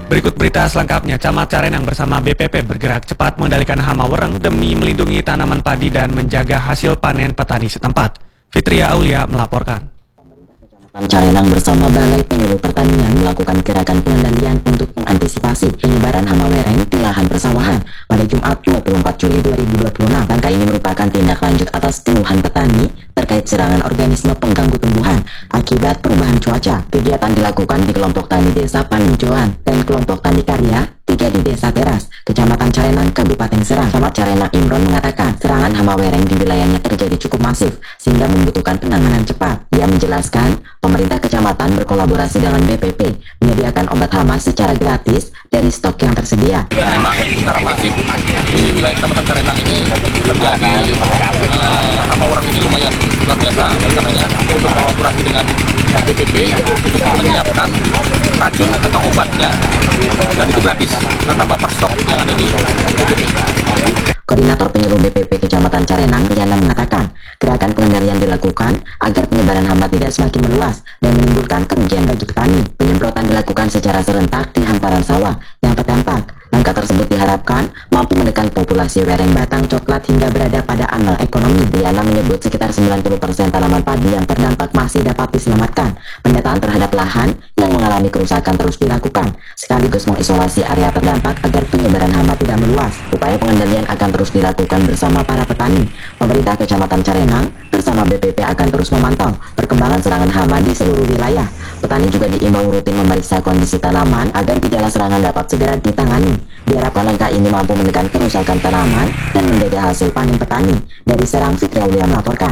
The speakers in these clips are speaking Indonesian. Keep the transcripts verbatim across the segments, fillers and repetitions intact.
Berikut berita selengkapnya. Camat Carenang bersama B P P bergerak cepat mengendalikan hama wereng demi melindungi tanaman padi dan menjaga hasil panen petani setempat. Fitria Aulia melaporkan. Carenang bersama Balai Penyuluh Pertanian melakukan gerakan pengendalian untuk mengantisipasi penyebaran hama wereng di lahan persawahan pada Jumat dua puluh empat Juli dua ribu dua puluh enam. Langkah ini merupakan tindak lanjut atas keluhan petani terkait serangan organisme pengganggu tumbuhan akibat perubahan cuaca. Kegiatan dilakukan di kelompok tani Desa Paninjauan dan kelompok tani karya tiga di Desa Teras, Kecamatan Carenang, Kabupaten Serang. Camat Carenang Imron mengatakan serangan hama wereng di wilayahnya terjadi cukup masif sehingga membutuhkan penanganan cepat. Dia menjelaskan pemerintah kecamatan berkolaborasi dengan B P P menyediakan obat hama secara gratis dari stok yang tersedia. Memang secara masif di wilayah Kecamatan Carenang ini terjadi uh, hama wereng ini lumayan luar biasa. Karena untuk kolaborasi dengan B P P untuk menyiapkan racun atau obatnya, dan itu gratis karena bapak stok yang ada di B P P. Koordinator Penyuluh B P P Kecamatan Carenang, Riana, mengatakan gerakan pengendalian dilakukan agar penyebaran hama tidak semakin meluas dan menimbulkan kerugian bagi petani. Penyemprotan dilakukan secara serentak di hamparan sawah yang terdampak. Langkah tersebut diharapkan mampu menekan populasi wereng batang coklat hingga berada pada anal ekonomi. Riana menyebut sekitar sembilan puluh persen tanaman padi yang terdampak masih dapat diselamatkan. Pendataan terhadap lahan yang mengalami kerusakan terus dilakukan, sekaligus mengisolasi area terdampak agar penyebaran hama tidak meluas. Upaya pengendalian akan terus dilakukan bersama para petani. Pemerintah Kecamatan Carenang bersama B P P akan terus memantau perkembangan serangan hama di seluruh wilayah. Petani juga diimbau rutin memeriksa kondisi tanaman agar gejala serangan dapat segera ditangani. Diharapkan langkah ini mampu menekan kerusakan tanaman dan menjaga hasil panen petani. Dari Serang, Fitria Aulia melaporkan.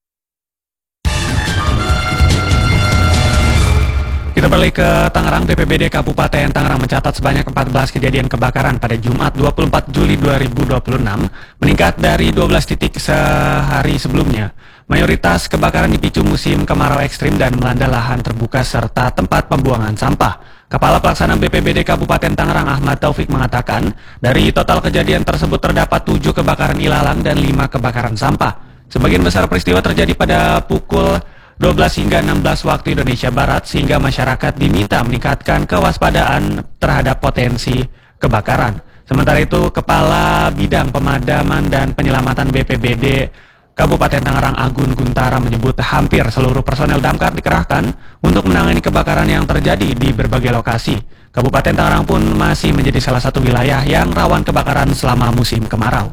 Kita balik ke Tangerang. B P B D Kabupaten Tangerang mencatat sebanyak empat belas kejadian kebakaran pada Jumat dua puluh empat Juli dua ribu dua puluh enam, meningkat dari dua belas titik sehari sebelumnya. Mayoritas kebakaran dipicu musim kemarau ekstrim dan melanda lahan terbuka serta tempat pembuangan sampah. Kepala Pelaksana B P B D Kabupaten Tangerang Ahmad Taufik mengatakan, dari total kejadian tersebut terdapat tujuh kebakaran ilalang dan lima kebakaran sampah. Sebagian besar peristiwa terjadi pada pukul dua belas hingga enam belas waktu Indonesia Barat, sehingga masyarakat diminta meningkatkan kewaspadaan terhadap potensi kebakaran. Sementara itu, Kepala Bidang Pemadaman dan Penyelamatan B P B D Kabupaten Tangerang Agun Guntara menyebut hampir seluruh personel damkar dikerahkan untuk menangani kebakaran yang terjadi di berbagai lokasi. Kabupaten Tangerang pun masih menjadi salah satu wilayah yang rawan kebakaran selama musim kemarau.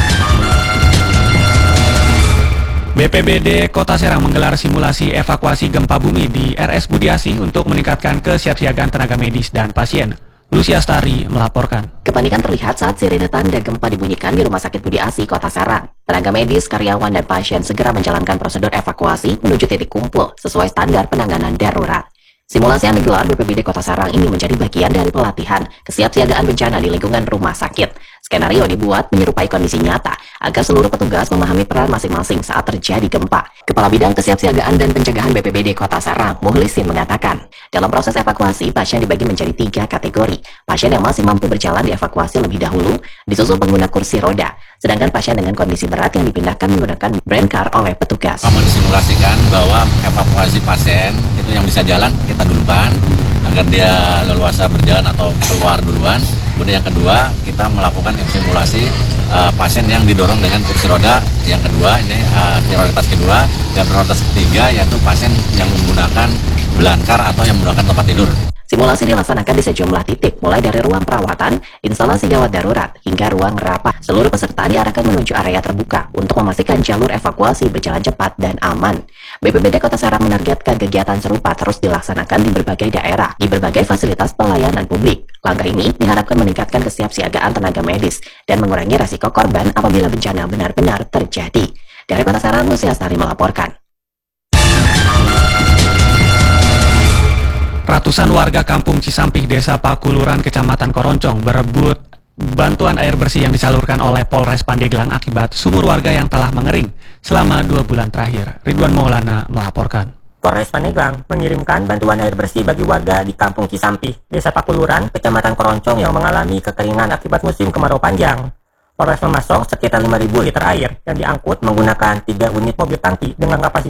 B P B D Kota Serang menggelar simulasi evakuasi gempa bumi di R S Budiasih untuk meningkatkan kesiapsiagaan tenaga medis dan pasien. Lucia Astari melaporkan. Kepanikan terlihat saat sirene tanda gempa dibunyikan di Rumah Sakit Budiasih, Kota Serang. Tenaga medis, karyawan, dan pasien segera menjalankan prosedur evakuasi menuju titik kumpul sesuai standar penanganan darurat. Simulasi yang digelar B P B D Kota Serang ini menjadi bagian dari pelatihan kesiapsiagaan bencana di lingkungan rumah sakit. Skenario dibuat menyerupai kondisi nyata agar seluruh petugas memahami peran masing-masing saat terjadi gempa. Kepala Bidang Kesiapsiagaan dan Pencegahan B P B D Kota Serang, Muhlisin, mengatakan, dalam proses evakuasi, pasien dibagi menjadi tiga kategori. Pasien yang masih mampu berjalan dievakuasi lebih dahulu, disusul pengguna kursi roda. Sedangkan pasien dengan kondisi berat yang dipindahkan menggunakan brain car oleh petugas. Kamu disimulasikan bahwa evakuasi pasien itu yang bisa jalan kita duluan agar dia leluasa berjalan atau keluar duluan. Kemudian yang kedua, kita melakukan simulasi uh, pasien yang didorong dengan kursi roda. Yang kedua, ini uh, prioritas kedua. Dan prioritas ketiga yaitu pasien yang menggunakan belangkar atau yang menggunakan tempat tidur. Simulasi dilaksanakan di sejumlah titik, mulai dari ruang perawatan, instalasi gawat darurat, hingga ruang rapat. Seluruh peserta diarahkan menuju area terbuka untuk memastikan jalur evakuasi berjalan cepat dan aman. B P B D Kota Serang menargetkan kegiatan serupa terus dilaksanakan di berbagai daerah, di berbagai fasilitas pelayanan publik. Langkah ini diharapkan meningkatkan kesiapsiagaan tenaga medis dan mengurangi resiko korban apabila bencana benar-benar terjadi. Dari Kota Serang, Lucia Astari melaporkan. Ratusan warga kampung Cisampih, Desa Pakuluran, Kecamatan Koroncong berebut bantuan air bersih yang disalurkan oleh Polres Pandeglang akibat sumur warga yang telah mengering selama dua bulan terakhir. Ridwan Maulana melaporkan. Polres Pandeglang mengirimkan bantuan air bersih bagi warga di kampung Cisampih, Desa Pakuluran, Kecamatan Koroncong yang mengalami kekeringan akibat musim kemarau panjang. Polres memasok sekitar lima ribu liter air yang diangkut menggunakan tiga unit mobil tangki dengan kapasitas